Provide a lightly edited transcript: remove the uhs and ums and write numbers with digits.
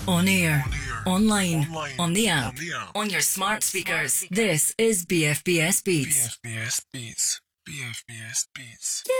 On air, online, on the app, On the app. on your smart speakers. This is BFBS Beats. BFBS Beats. BFBS Beats.